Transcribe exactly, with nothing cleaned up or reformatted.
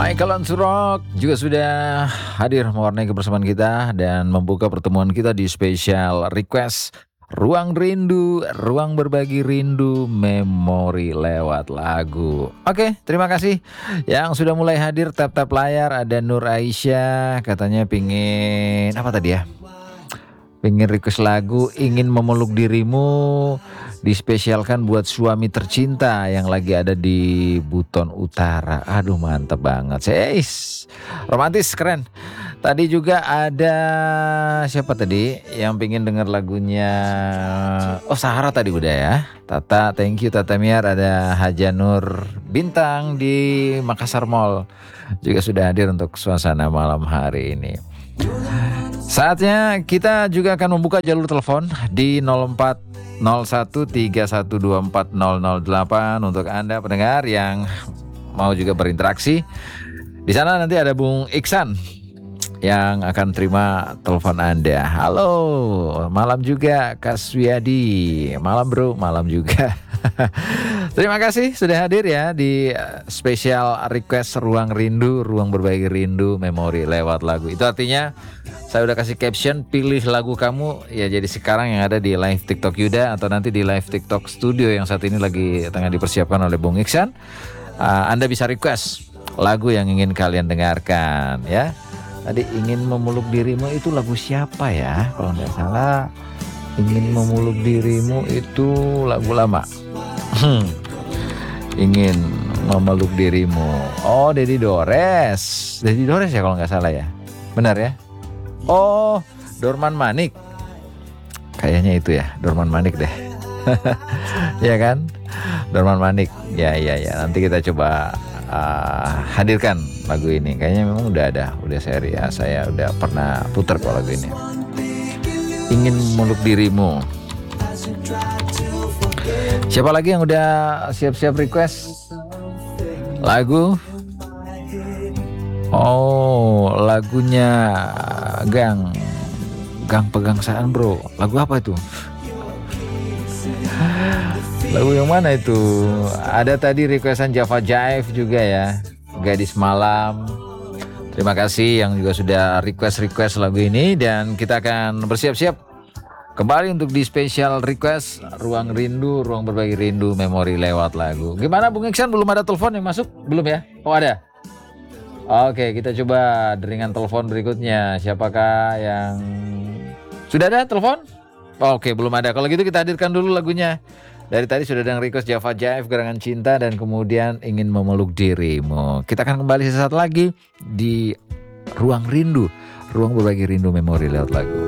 Michael Ansurok juga sudah hadir mewarnai kebersamaan kita dan membuka pertemuan kita di spesial request Ruang Rindu, Ruang Berbagi Rindu, Memori lewat lagu. Oke, terima kasih yang sudah mulai hadir. Tap-tap layar, ada Nur Aisyah, katanya pingin apa tadi ya? Pengen request lagu Ingin Memeluk Dirimu, dispesialkan buat suami tercinta yang lagi ada di Buton Utara. Aduh, mantep banget. Seis, romantis, keren. Tadi juga ada siapa tadi yang pengen denger lagunya? Oh, Sahara tadi udah ya. Tata, thank you Tata Miar. Ada Haja Nur Bintang di Makassar Mall juga sudah hadir untuk suasana malam hari ini. Saatnya kita juga akan membuka jalur telepon di nol empat nol satu tiga satu dua empat nol nol delapan untuk Anda pendengar yang mau juga berinteraksi. Di sana nanti ada Bung Iksan yang akan terima telepon Anda. Halo, malam juga Kak Suyadi. Malam bro, malam juga. Terima kasih sudah hadir ya di spesial request Ruang Rindu, Ruang Berbagi Rindu, Memori lewat lagu. Itu artinya saya udah kasih caption, pilih lagu kamu ya, jadi sekarang yang ada di live TikTok Yuda atau nanti di live TikTok Studio yang saat ini lagi tengah dipersiapkan oleh Bung Iksan. uh, Anda bisa request lagu yang ingin kalian dengarkan ya. Tadi Ingin Memeluk Dirimu itu lagu siapa ya? Kalau nggak salah Ingin Memeluk Dirimu itu lagu lama. Hmm. Ingin Memeluk Dirimu. Oh, Dedi Dores. Dedi Dores ya kalau nggak salah ya. Benar ya? Oh, Dorman Manik. Kayaknya itu ya, Dorman Manik deh. Ya kan? Dorman Manik. Ya, ya, ya. Nanti kita coba uh, hadirkan lagu ini. Kayaknya memang udah ada, udah seri ya. Saya udah pernah putar kok lagu ini. Ingin Memeluk Dirimu. Siapa lagi yang udah siap-siap request lagu? Oh, lagunya Gang Gang Pegangsaan bro. Lagu apa itu? Lagu yang mana itu? Ada tadi requestan Java Jive juga ya, Gadis Malam. Terima kasih yang juga sudah request-request lagu ini. Dan kita akan bersiap-siap kembali untuk di spesial request Ruang Rindu, Ruang Berbagi Rindu, Memori lewat lagu. Gimana Bung Iksan, belum ada telepon yang masuk? Belum ya? Oh ada? Oke, kita coba deringan telepon berikutnya. Siapakah yang sudah ada telepon? Oke, belum ada. Kalau gitu kita hadirkan dulu lagunya. Dari tadi sudah ada yang request Java Jive, Gerangan Cinta, dan kemudian Ingin Memeluk Dirimu. Kita akan kembali sesaat lagi di Ruang Rindu, Ruang Berbagi Rindu, Memori lewat lagu.